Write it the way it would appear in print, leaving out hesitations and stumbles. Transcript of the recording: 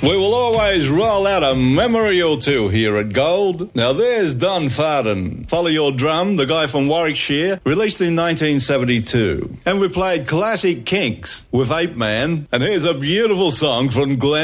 We will always roll out a memory or two here at Gold. Now there's Don Farden, Follow Your Drum, the guy from Warwickshire, released in 1972. And we played classic Kinks with Ape Man, and here's a beautiful song from Glenn